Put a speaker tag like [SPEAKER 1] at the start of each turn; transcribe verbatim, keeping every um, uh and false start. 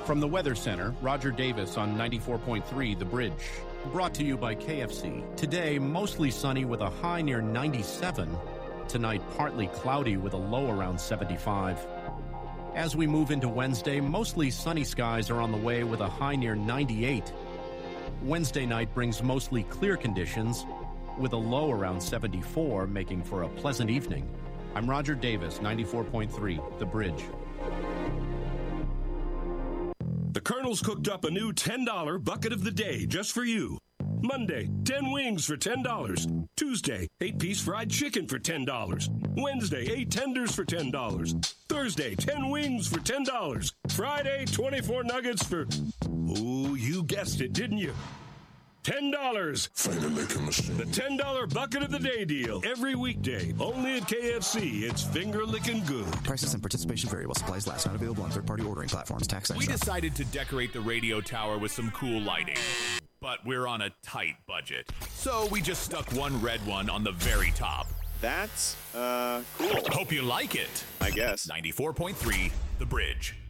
[SPEAKER 1] From the Weather Center, Roger Davis on ninety-four point three The Bridge. Brought to you by K F C. Today, mostly sunny with a high near ninety-seven. Tonight, partly cloudy with a low around seventy-five. As we move into Wednesday, mostly sunny skies are on the way with a high near ninety-eight. Wednesday night brings mostly clear conditions with a low around seventy-four, making for a pleasant evening. I'm Roger Davis, ninety-four point three The Bridge.
[SPEAKER 2] The Colonel's cooked up a new ten dollar bucket of the day just for you. Monday, ten wings for ten dollars. Tuesday, eight piece fried chicken for ten dollars. Wednesday, eight tenders for ten dollars. Thursday, ten wings for ten dollars. Friday, twenty-four nuggets for... Oh, you guessed it, didn't you? ten dollars.
[SPEAKER 3] Finger licking machine.
[SPEAKER 2] The ten dollar bucket of the day deal. Every weekday. Only at K F C. It's finger licking good.
[SPEAKER 4] Prices and participation vary while supplies last. Not available on third-party ordering platforms. Tax extra.
[SPEAKER 5] We decided to decorate the radio tower with some cool lighting. But we're on a tight budget. So we just stuck one red one on the very top.
[SPEAKER 6] That's, uh, cool.
[SPEAKER 5] Hope you like it.
[SPEAKER 6] I guess.
[SPEAKER 5] ninety-four point three The Bridge.